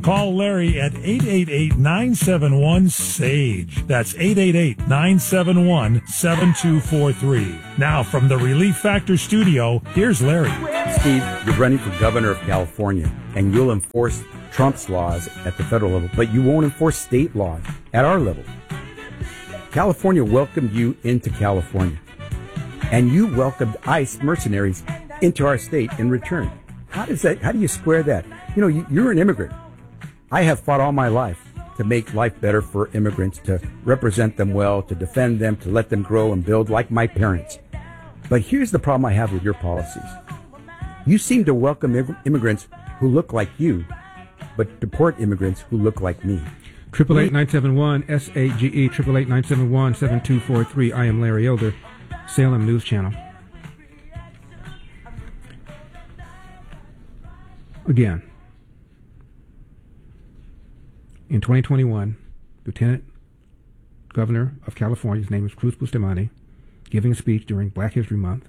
Call Larry at 888-971-SAGE. That's 888-971-7243. Now, from the Relief Factor studio, here's Larry. Steve, you're running for governor of California, and you'll enforce Trump's laws at the federal level, but you won't enforce state laws at our level. California welcomed you into California, and you welcomed ICE mercenaries into our state in return. How do you square that? You know, you're an immigrant. I have fought all my life to make life better for immigrants, to represent them well, to defend them, to let them grow and build like my parents. But here's the problem I have with your policies. You seem to welcome immigrants who look like you, but deport immigrants who look like me. 888-971-SAGE, 888-971-7243. I am Larry Elder, Salem News Channel. Again, in 2021, Lieutenant Governor of California, his name is Cruz Bustamante, giving a speech during Black History Month,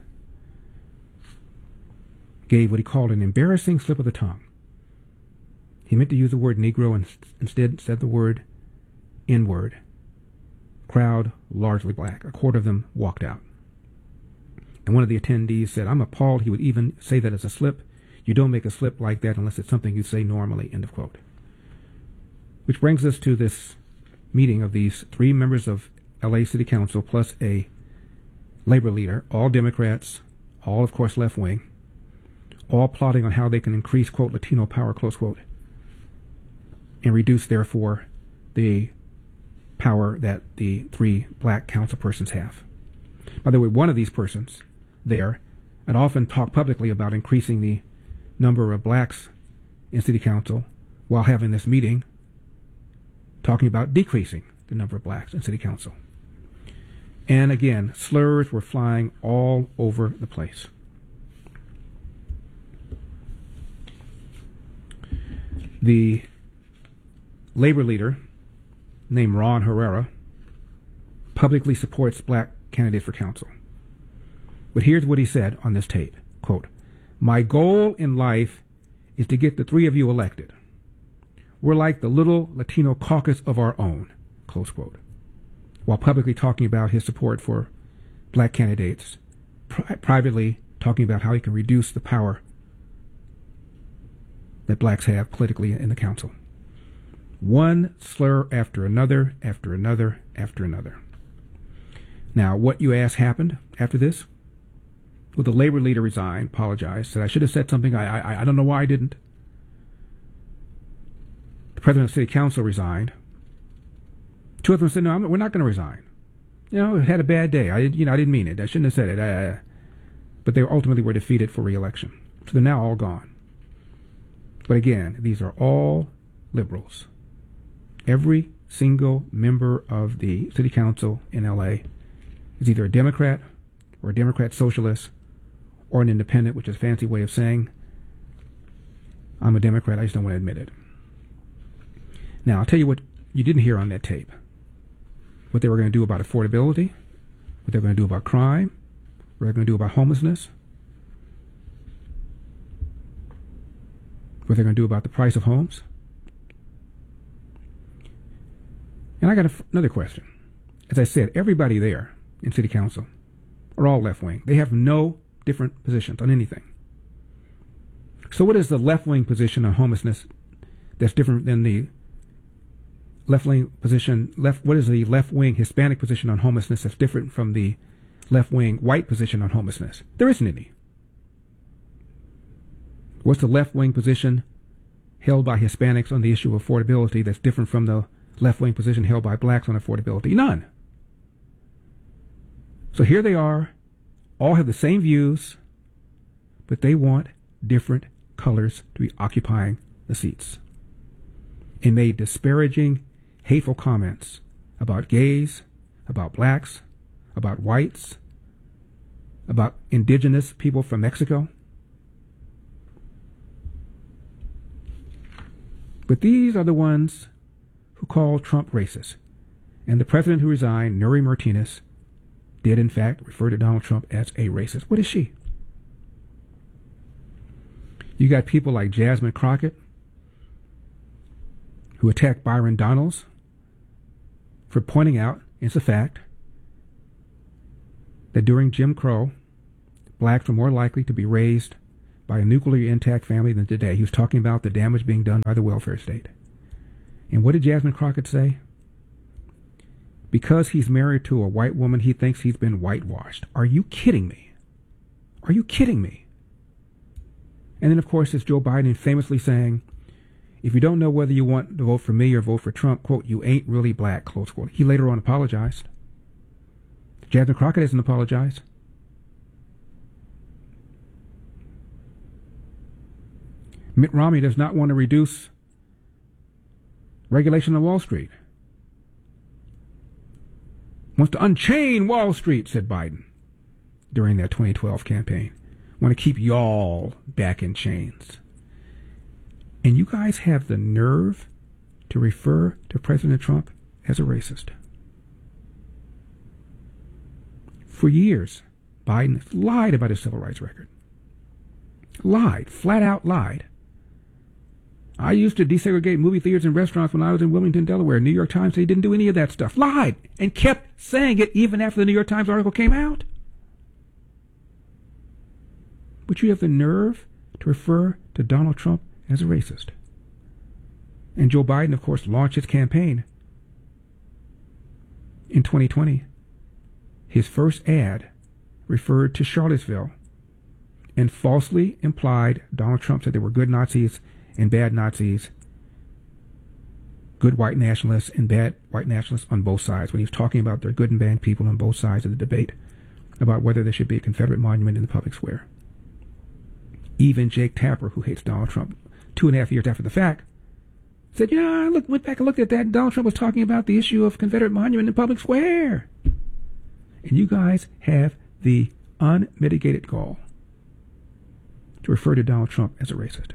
gave what he called an embarrassing slip of the tongue. He meant to use the word Negro and instead said the word N-word. Crowd largely black. A quarter of them walked out. And one of the attendees said, "I'm appalled he would even say that as a slip. You don't make a slip like that unless it's something you say normally," end of quote. Which brings us to this meeting of these three members of LA City Council plus a labor leader, all Democrats, all, of course, left-wing, all plotting on how they can increase, quote, Latino power, close quote, and reduce, therefore, the power that the three black council persons have. By the way, one of these persons there had often talked publicly about increasing the number of blacks in city council while having this meeting talking about decreasing the number of blacks in city council. And again, slurs were flying all over the place. The labor leader, named Ron Herrera, publicly supports black candidates for council. But here's what he said on this tape, quote, "My goal in life is to get the three of you elected. We're like the little Latino caucus of our own," close quote, while publicly talking about his support for black candidates, privately talking about how he can reduce the power that blacks have politically in the council. One slur after another, after another, after another. Now, what you ask happened after this? Well, the labor leader resigned, apologized, said, "I should have said something. I don't know why I didn't." The president of the city council resigned. Two of them said, "No, we're not going to resign. You know, I had a bad day. I didn't mean it. I shouldn't have said it." But they ultimately were defeated for re-election. So they're now all gone. But again, these are all liberals. Every single member of the city council in LA is either a Democrat or a Democrat socialist or an independent, which is a fancy way of saying, I'm a Democrat, I just don't want to admit it. Now, I'll tell you what you didn't hear on that tape. What they were going to do about affordability, what they were going to do about crime, what they're going to do about homelessness, what they're going to do about the price of homes. And I got another question. As I said, everybody there in city council are all left-wing. They have no different positions on anything. So what is the left-wing position on homelessness that's different than the left-wing position? What is the left-wing Hispanic position on homelessness that's different from the left-wing white position on homelessness? There isn't any. What's the left-wing position held by Hispanics on the issue of affordability that's different from the left-wing position held by blacks on affordability? None. So here they are, all have the same views, but they want different colors to be occupying the seats. And made disparaging, hateful comments about gays, about blacks, about whites, about indigenous people from Mexico. But these are the ones who call Trump racist. And the president who resigned, Nury Martinez, did in fact refer to Donald Trump as a racist. What is she? You got people like Jasmine Crockett, who attacked Byron Donalds for pointing out, it's a fact, that during Jim Crow, blacks were more likely to be raised by a nuclearly intact family than today. He was talking about the damage being done by the welfare state. And what did Jasmine Crockett say? Because he's married to a white woman, he thinks he's been whitewashed. Are you kidding me? Are you kidding me? And then, of course, it's Joe Biden famously saying, if you don't know whether you want to vote for me or vote for Trump, quote, you ain't really black, close quote. He later on apologized. Jasmine Crockett hasn't apologized. Mitt Romney does not want to reduce regulation on Wall Street. Wants to unchain Wall Street, said Biden during that 2012 campaign. Want to keep y'all back in chains. And you guys have the nerve to refer to President Trump as a racist. For years, Biden lied about his civil rights record. Lied, flat out lied. I used to desegregate movie theaters and restaurants when I was in Wilmington, Delaware. New York Times said he didn't do any of that stuff. Lied, and kept saying it even after the New York Times article came out. But you have the nerve to refer to Donald Trump as a racist. And Joe Biden, of course, launched his campaign in 2020. His first ad referred to Charlottesville and falsely implied Donald Trump said there were good Nazis and bad Nazis, good white nationalists and bad white nationalists on both sides, when he was talking about there are good and bad people on both sides of the debate about whether there should be a Confederate monument in the public square. Even Jake Tapper, who hates Donald Trump, 2.5 years after the fact, said, I went back and looked at that, and Donald Trump was talking about the issue of Confederate monument in the public square. And you guys have the unmitigated gall to refer to Donald Trump as a racist.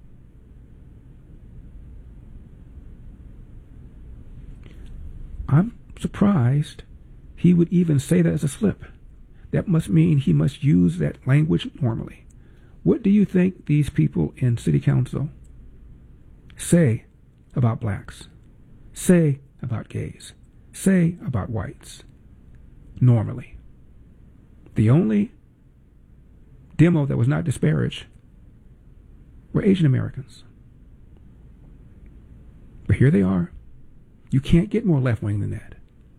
I'm surprised he would even say that as a slip. That must mean he must use that language normally. What do you think these people in city council say about blacks, say about gays, say about whites normally? The only demo that was not disparaged were Asian Americans. But here they are. You can't get more left-wing than that.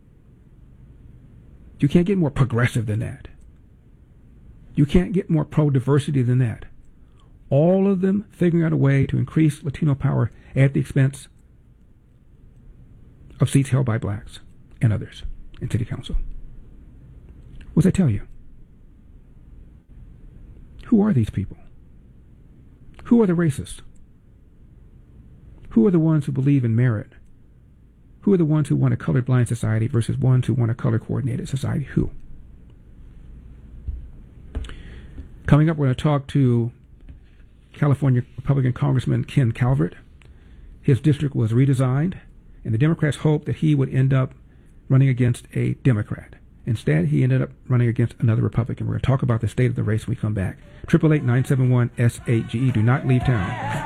You can't get more progressive than that. You can't get more pro-diversity than that. All of them figuring out a way to increase Latino power at the expense of seats held by blacks and others in city council. What does that tell you? Who are these people? Who are the racists? Who are the ones who believe in merit? Who are the ones who want a colorblind society versus ones who want a color-coordinated society? Who? Coming up, we're going to talk to California Republican Congressman Ken Calvert. His district was redesigned, and the Democrats hoped that he would end up running against a Democrat. Instead, he ended up running against another Republican. We're going to talk about the state of the race when we come back. 888-971-SAGE. Do not leave town.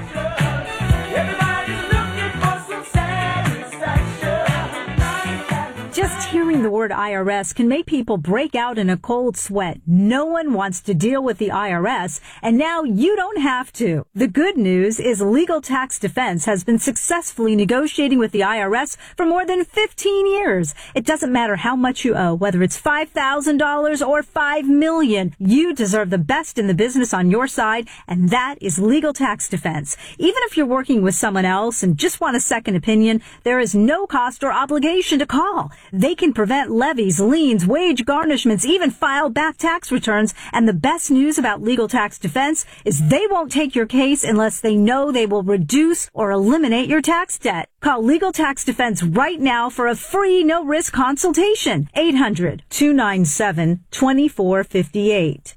Just hearing the word IRS can make people break out in a cold sweat. No one wants to deal with the IRS, and now you don't have to. The good news is Legal Tax Defense has been successfully negotiating with the IRS for more than 15 years. It doesn't matter how much you owe, whether it's $5,000 or $5 million. You deserve the best in the business on your side, and that is Legal Tax Defense. Even if you're working with someone else and just want a second opinion, there is no cost or obligation to call. They can prevent levies, liens, wage garnishments, even file back tax returns. And the best news about Legal Tax Defense is they won't take your case unless they know they will reduce or eliminate your tax debt. Call Legal Tax Defense right now for a free no-risk consultation. 800-297-2458.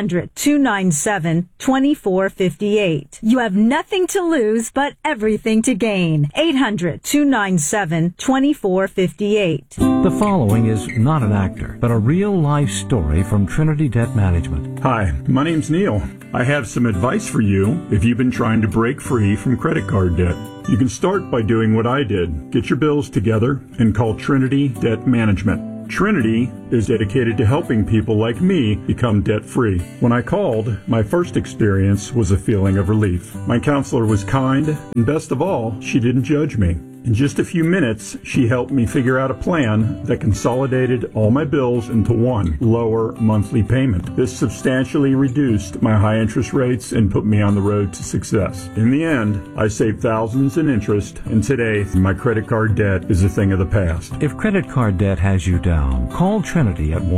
800-297-2458. You have nothing to lose but everything to gain. 800-297-2458. The following following is not an actor, but a real-life story from Trinity Debt Management. Hi, my name's Neil. I have some advice for you if you've been trying to break free from credit card debt. You can start by doing what I did. Get your bills together and call Trinity Debt Management. Trinity is dedicated to helping people like me become debt-free. When I called, my first experience was a feeling of relief. My counselor was kind, and best of all, she didn't judge me. In just a few minutes, she helped me figure out a plan that consolidated all my bills into one lower monthly payment. This substantially reduced my high interest rates and put me on the road to success. In the end, I saved thousands in interest, and today, my credit card debt is a thing of the past. If credit card debt has you down, call Trinity at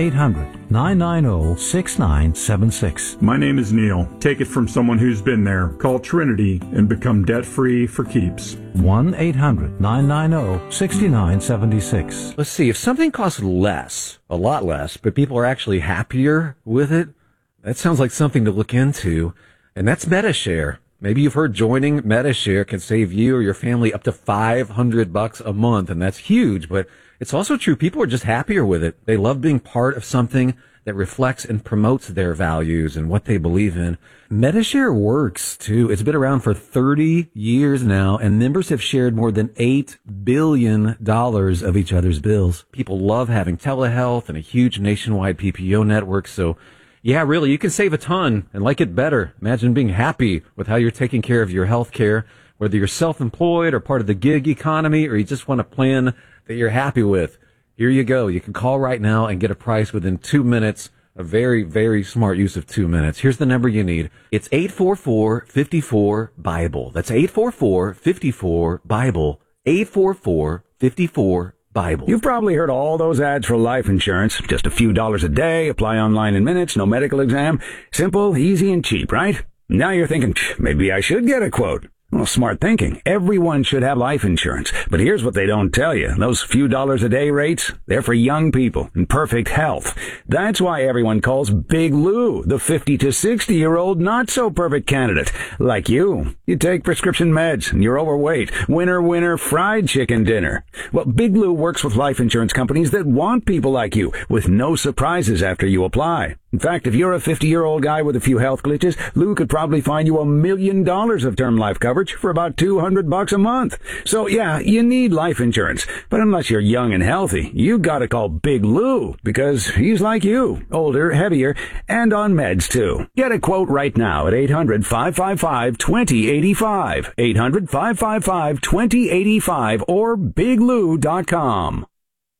1-800-990-6976. My name is Neil. Take it from someone who's been there. Call Trinity and become debt-free for keeps. 1-800-990-6976. Let's see, if something costs less, a lot less, but people are actually happier with it, that sounds like something to look into, and that's MediShare. Maybe you've heard joining MediShare can save you or your family up to $500 a month, and that's huge, but it's also true. People are just happier with it. They love being part of something that reflects and promotes their values and what they believe in. MediShare works, too. It's been around for 30 years now, and members have shared more than $8 billion of each other's bills. People love having telehealth and a huge nationwide PPO network, so yeah, really, you can save a ton and like it better. Imagine being happy with how you're taking care of your health care, whether you're self-employed or part of the gig economy, or you just want a plan that you're happy with. Here you go. You can call right now and get a price within 2 minutes. A very, very smart use of 2 minutes. Here's the number you need. It's 844-54-BIBLE. That's 844-54-BIBLE. 844-54-BIBLE. You've probably heard all those ads for life insurance. Just a few dollars a day, apply online in minutes, no medical exam. Simple, easy, and cheap, right? Now you're thinking, maybe I should get a quote. Well, smart thinking. Everyone should have life insurance. But here's what they don't tell you. Those few dollars a day rates, they're for young people in perfect health. That's why everyone calls Big Lou the 50 to 60-year-old not-so-perfect candidate. Like you. You take prescription meds and you're overweight. Winner, fried chicken dinner. Well, Big Lou works with life insurance companies that want people like you with no surprises after you apply. In fact, if you're a 50-year-old guy with a few health glitches, Lou could probably find you $1 million of term life coverage for about $200 a month. So yeah, you need life insurance. But unless you're young and healthy, you gotta call Big Lou, because he's like you, older, heavier, and on meds too. Get a quote right now at 800-555-2085, 800-555-2085, or biglou.com.